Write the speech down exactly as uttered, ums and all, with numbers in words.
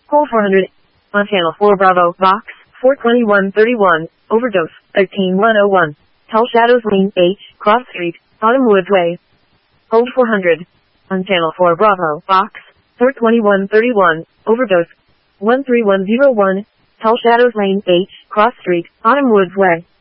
Hold four hundred. On channel four Bravo, box, four twenty-one thirty-one, overdose, thirteen one oh one. Tall Shadows Lane, H, Cross Street, Autumn Woods Way. Hold four hundred. On channel four Bravo, box, four twenty-one thirty-one, overdose, one three one oh one. Tall Shadows Lane, H, Cross Street, Autumn Woods Way.